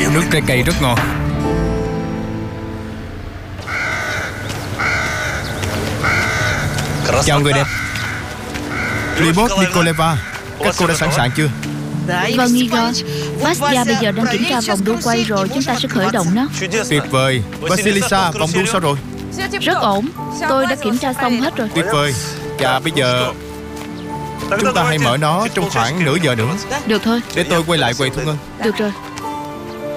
Nước trái cây rất ngon. Chào người đẹp. Lyubov Nikoleva, các cô đã sẵn sàng chưa? Vâng, Igor. Vasya bây giờ đang kiểm tra vòng đua quay rồi. Chúng ta sẽ khởi động nó. Tuyệt vời. Vasilisa, vòng đua sao rồi? Rất ổn. Tôi đã kiểm tra xong hết rồi. Tuyệt vời. Và bây giờ chúng ta hãy mở nó trong khoảng nửa giờ nữa. Được thôi. Để tôi quay lại quầy thu ngân. Được rồi.